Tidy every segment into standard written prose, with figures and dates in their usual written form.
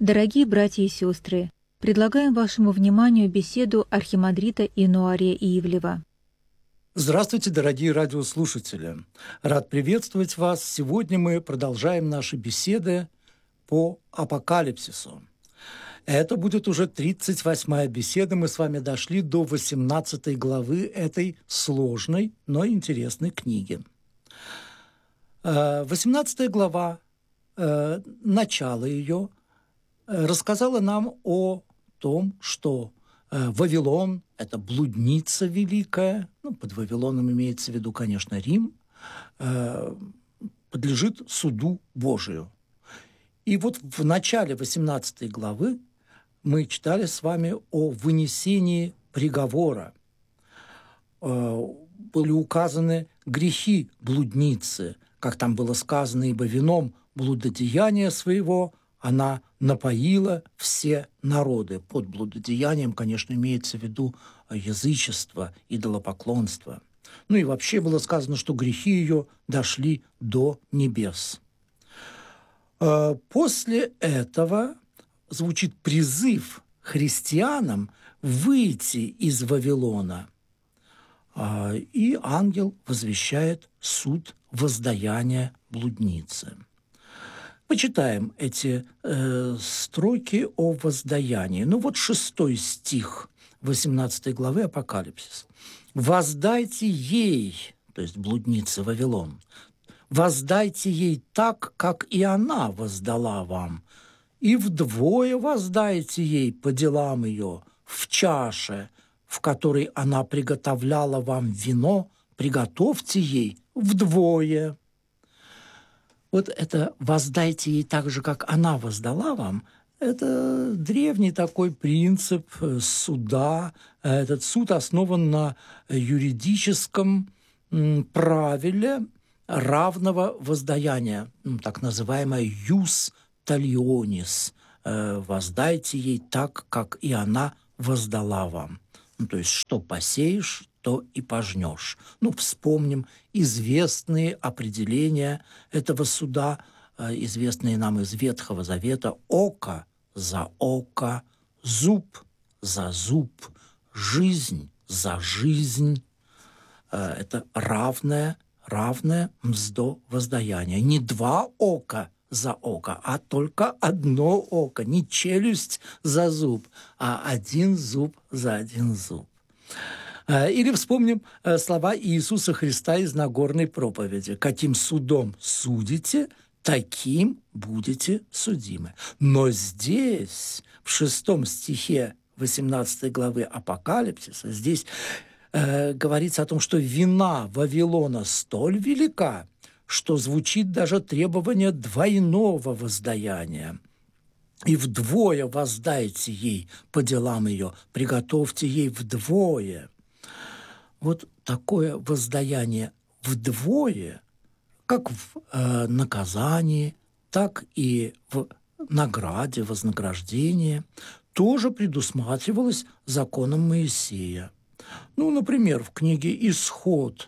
Дорогие братья и сестры, предлагаем вашему вниманию беседу архимандрита Инуария Ивлева. Здравствуйте, дорогие радиослушатели! Рад приветствовать вас. Сегодня мы продолжаем наши беседы по апокалипсису. Это будет уже 38-я беседа. Мы с вами дошли до 18 главы этой сложной, но интересной книги. 18 глава, начало ее, рассказала нам о том, что Вавилон – это блудница великая, под Вавилоном имеется в виду, конечно, Рим, подлежит суду Божию. И вот в начале 18 главы мы читали с вами о вынесении приговора. Были указаны грехи блудницы, как там было сказано, ибо вином блудодеяния своего она напоила все народы. Под блудодеянием, конечно, имеется в виду язычество, идолопоклонство. И вообще было сказано, что грехи ее дошли до небес. После этого звучит призыв христианам выйти из Вавилона, и ангел возвещает суд воздаяния блудницы. Почитаем эти строки о воздаянии. 6 стих 18 главы Апокалипсис. «Воздайте ей», то есть блуднице Вавилон, «воздайте ей так, как и она воздала вам, и вдвое воздайте ей по делам ее в чаше, в которой она приготовляла вам вино, приготовьте ей вдвое». Вот это «воздайте ей так же, как она воздала вам» – это древний такой принцип суда. Этот суд основан на юридическом правиле равного воздаяния, так называемое «юс талионис». «Воздайте ей так, как и она воздала вам». То есть, что посеешь, то и пожнешь. Вспомним известные определения этого суда, известные нам из Ветхого Завета: око за око, зуб за зуб, жизнь за жизнь. Это равное мздо воздаяние. Не два ока за око, а только одно око. Не челюсть за зуб, а один зуб за один зуб. Или вспомним слова Иисуса Христа из Нагорной проповеди: «Каким судом судите, таким будете судимы». Но здесь, в 6 стихе 18 главы Апокалипсиса, здесь говорится о том, что вина Вавилона столь велика, что звучит даже требование двойного воздаяния. «И вдвое воздайте ей по делам ее, приготовьте ей вдвое». Вот такое воздаяние вдвое, как в наказании, так и в награде, вознаграждении, тоже предусматривалось законом Моисея. Например, в книге «Исход»,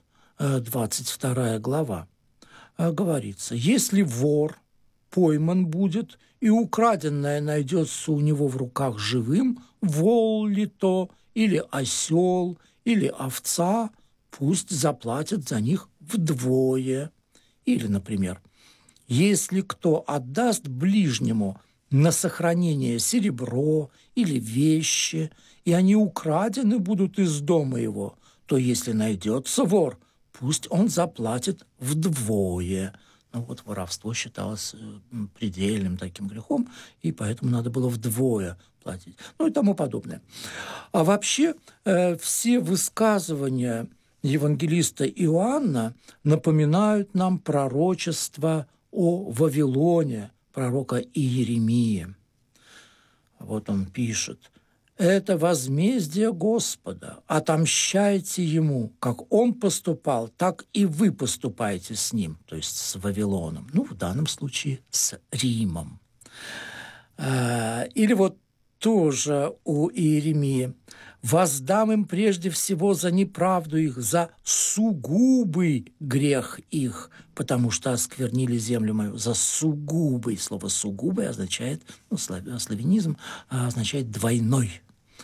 22 глава, говорится: «Если вор пойман будет, и украденное найдется у него в руках живым, вол ли то, или осел, или овца, пусть заплатят за них вдвое». Или, например, «Если кто отдаст ближнему на сохранение серебро или вещи, и они украдены будут из дома его, то если найдется вор, пусть он заплатит вдвое». Воровство считалось предельным таким грехом, и поэтому надо было вдвое платить. И тому подобное. А вообще все высказывания евангелиста Иоанна напоминают нам пророчество о Вавилоне, пророка Иеремии. Вот он пишет: «Это возмездие Господа, отомщайте Ему, как Он поступал, так и вы поступаете с Ним», то есть с Вавилоном, в данном случае с Римом. Или тоже у Иеремии. «Воздам им прежде всего за неправду их, за сугубый грех их, потому что осквернили землю мою». За сугубый. Слово «сугубый» означает, славянизм означает «двойной».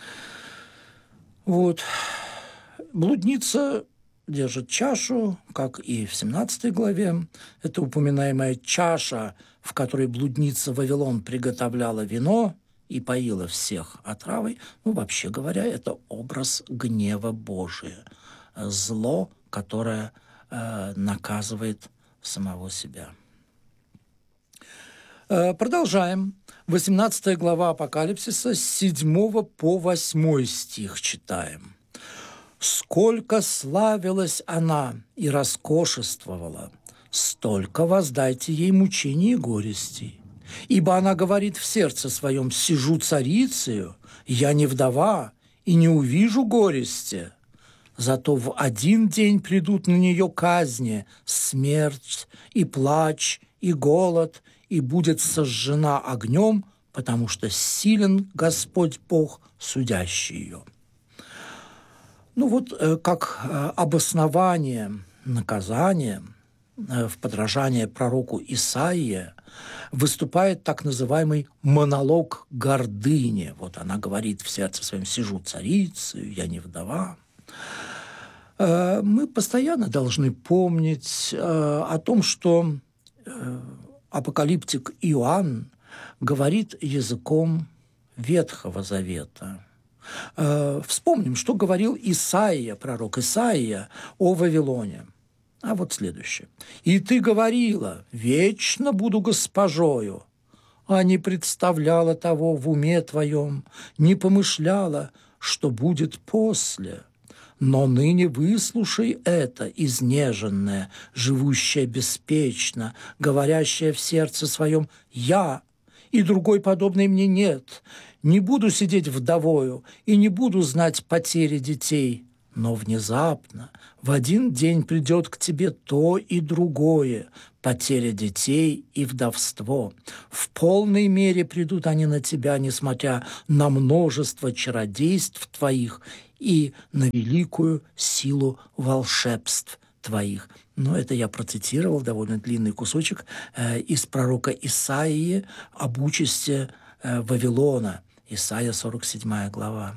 Вот. Блудница держит чашу, как и в 17 главе. Это упоминаемая чаша, в которой блудница Вавилон приготовляла вино и поила всех отравой. Вообще говоря, это образ гнева Божия. Зло, которое наказывает самого себя. Продолжаем. 18 глава Апокалипсиса, с 7 по 8 стих читаем. «Сколько славилась она и роскошествовала, столько воздайте ей мучений и горестей. Ибо она говорит в сердце своем: сижу царицею, я не вдова, и не увижу горести. Зато в один день придут на нее казни, смерть и плач, и голод, и будет сожжена огнем, потому что силен Господь Бог, судящий ее». Как обоснование наказания в подражание пророку Исаии выступает так называемый монолог гордыни. Она говорит в сердце своем: сижу царицею, я не вдова. Мы постоянно должны помнить о том, что апокалиптик Иоанн говорит языком Ветхого Завета. Вспомним, что говорил Исаия, пророк Исаия, о Вавилоне. А вот следующее. «И ты говорила: вечно буду госпожою, а не представляла того в уме твоем, не помышляла, что будет после. Но ныне выслушай это, изнеженное, живущее беспечно, говорящее в сердце своем: я, и другой подобной мне нет. Не буду сидеть вдовою и не буду знать потери детей. Но внезапно в один день придет к тебе то и другое, потеря детей и вдовство. В полной мере придут они на тебя, несмотря на множество чародейств твоих и на великую силу волшебств твоих». Это я процитировал довольно длинный кусочек из пророка Исаии об участи Вавилона. Исайя, 47 глава.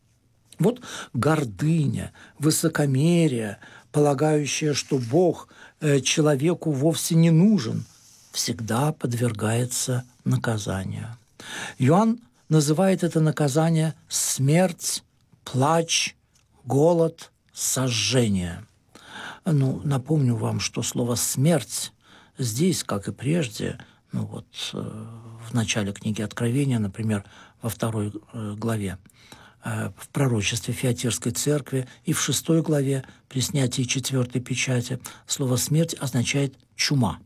Гордыня, высокомерие, полагающее, что Бог человеку вовсе не нужен, всегда подвергается наказанию. Иоанн называет это наказание смерть, плач, голод, сожжение. Напомню вам, что слово «смерть» здесь, как и прежде, в начале книги Откровения, например, во 2 главе, в пророчестве Фиатирской церкви, и в 6 главе при снятии 4 печати слово «смерть» означает «чума».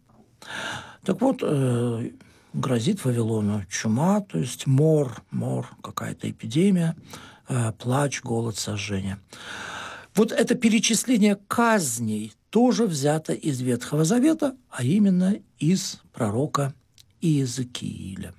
Грозит Вавилону чума, то есть мор, какая-то эпидемия, плач, голод, сожжение. Это перечисление казней тоже взято из Ветхого Завета, а именно из пророка Иезекииля.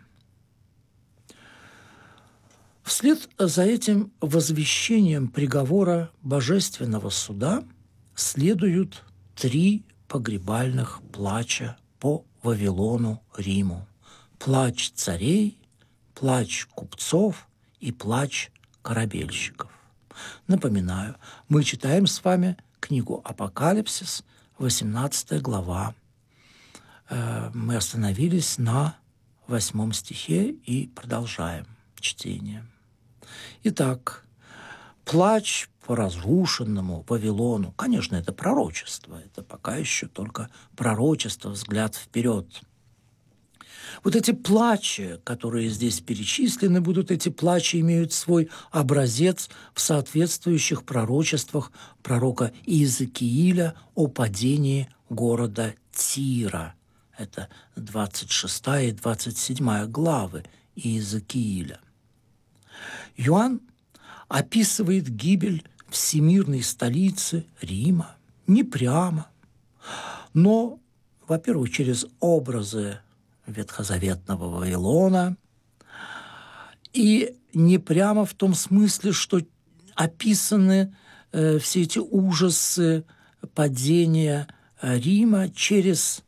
Вслед за этим возвещением приговора божественного суда следуют 3 погребальных плача по Вавилону, Риму. Плач царей, плач купцов и плач корабельщиков. Напоминаю, мы читаем с вами книгу «Апокалипсис», 18 глава. Мы остановились на 8 стихе и продолжаем чтение. Итак, плач по разрушенному Вавилону. Конечно, это пророчество, это пока еще только пророчество, взгляд вперед. Эти плачи, которые здесь перечислены, эти плачи имеют свой образец в соответствующих пророчествах пророка Иезекииля о падении города Тира. Это 26 и 27 главы Иезекииля. Иоанн описывает гибель всемирной столицы Рима не прямо, но, во-первых, через образы ветхозаветного Вавилона И не прямо в том смысле, что описаны все эти ужасы падения Рима через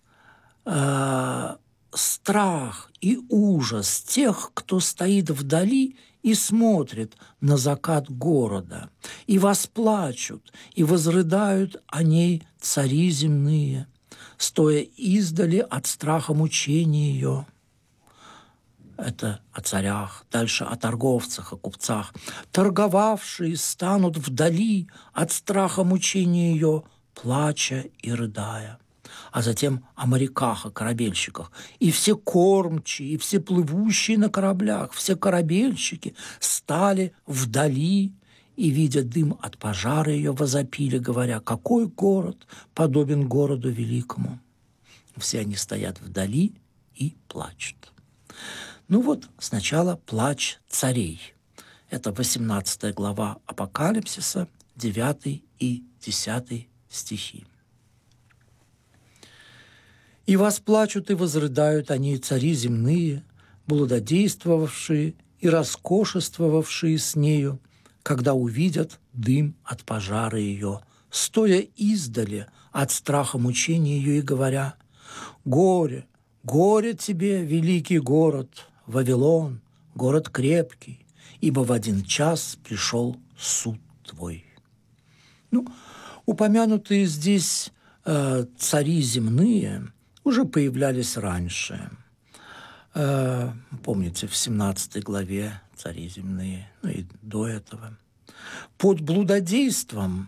страх и ужас тех, кто стоит вдали и смотрит на закат города, и восплачут, и возрыдают о ней цари земные, стоя издали от страха мучения ее. Это о царях, дальше о торговцах, о купцах. Торговавшие станут вдали от страха мучения ее, плача и рыдая. А затем о моряках, о корабельщиках. И все кормчие, и все плывущие на кораблях, все корабельщики стали вдали и, видя дым от пожара ее, возопили, говоря: «Какой город подобен городу великому?» Все они стоят вдали и плачут. Ну вот, сначала плач царей. Это 18 глава Апокалипсиса, 9 и 10 стихи. «И восплачут и возрыдают они цари земные, блудодействовавшие и роскошествовавшие с нею, когда увидят дым от пожара ее, стоя издали от страха мучения ее и говоря: горе, горе тебе, великий город, Вавилон, город крепкий, ибо в один час пришел суд твой». Ну, упомянутые здесь цари земные уже появлялись раньше. Помните, в 17 главе цари земные, ну и до этого. Под блудодейством,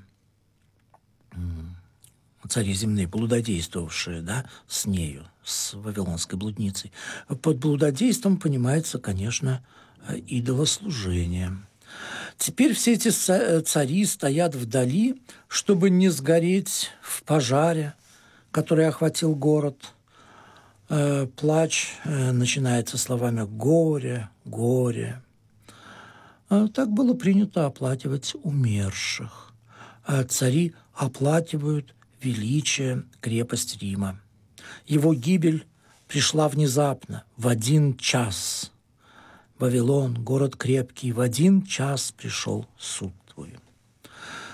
цари земные, блудодействовавшие, да, с нею, с вавилонской блудницей, под блудодейством понимается, конечно, идолослужение. Теперь все эти цари стоят вдали, чтобы не сгореть в пожаре, который охватил город. Плач начинается словами «горе, горе». Так было принято оплакивать умерших. Цари оплакивают величие, крепость Рима. Его гибель пришла внезапно, в один час. Вавилон, город крепкий, в один час пришел суд твой.